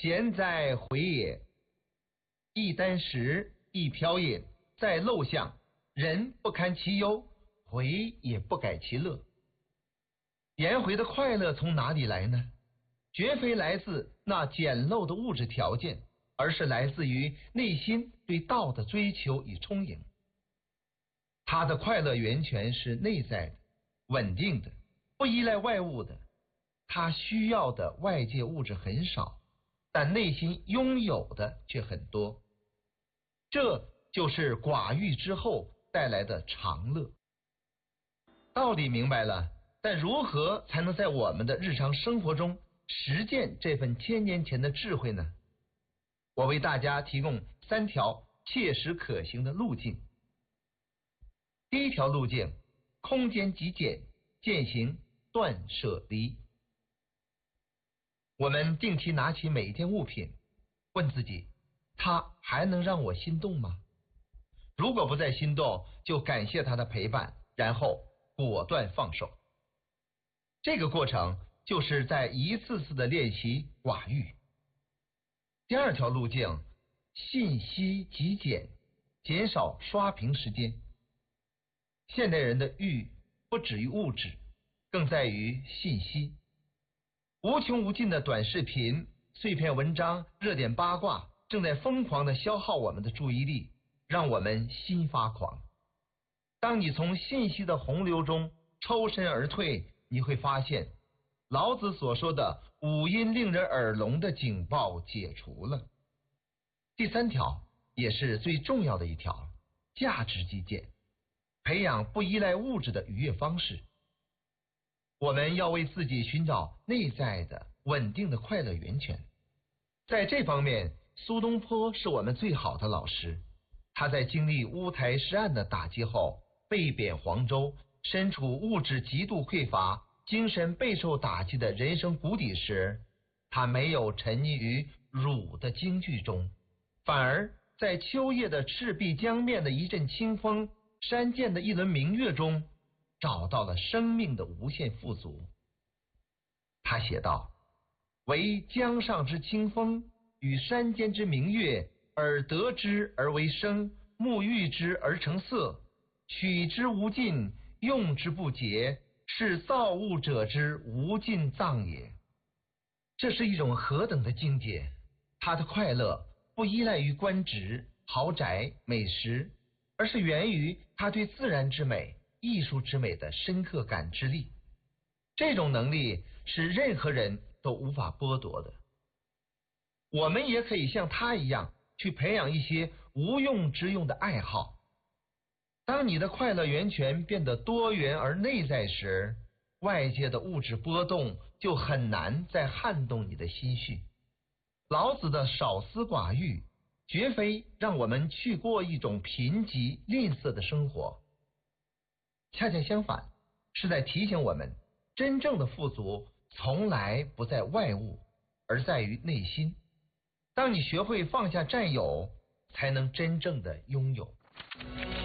闲哉回也！一箪食，一瓢饮，在陋巷，人不堪其忧，回也不改其乐。颜回的快乐从哪里来呢？绝非来自那简陋的物质条件，而是来自于内心对道的追求与充盈。他的快乐源泉是内在的、稳定的，不依赖外物的。他需要的外界物质很少，但内心拥有的却很多。这就是寡欲之后带来的长乐。道理明白了，但如何才能在我们的日常生活中实践这份千年前的智慧呢？我为大家提供3条切实可行的路径。第一条路径，空间极简，践行断舍离。我们定期拿起每一件物品，问自己，它还能让我心动吗？如果不再心动，就感谢它的陪伴，然后果断放手。这个过程就是在一次次的练习寡欲。第二条路径，信息极简，减少刷屏时间。现代人的欲不止于物质，更在于信息。无穷无尽的短视频、碎片文章、热点八卦正在疯狂地消耗我们的注意力，让我们心发狂。当你从信息的洪流中抽身而退，你会发现老子所说的五音令人耳聋的警报解除了。第3条也是最重要的一条，价值极简，培养不依赖物质的愉悦方式。我们要为自己寻找内在的稳定的快乐源泉。在这方面，苏东坡是我们最好的老师。他在经历乌台诗案的打击后，被贬黄州，身处物质极度匮乏、精神备受打击的人生谷底时，他没有沉溺于儒的京剧中，反而在秋夜的赤壁江面的一阵清风、山涧的一轮明月中，找到了生命的无限富足。他写道，惟江上之清风，与山间之明月，耳得之而为声，目遇之而成色，取之无尽，用之不竭，是造物者之无尽藏也。这是一种何等的境界！他的快乐不依赖于官职、豪宅、美食，而是源于他对自然之美、艺术之美的深刻感知力。这种能力是任何人都无法剥夺的。我们也可以像他一样去培养一些无用之用的爱好。当你的快乐源泉变得多元而内在时，外界的物质波动就很难再撼动你的心绪。老子的少思寡欲，绝非让我们去过一种贫瘠吝啬的生活，恰恰相反，是在提醒我们，真正的富足从来不在外物，而在于内心。当你学会放下占有，才能真正的拥有。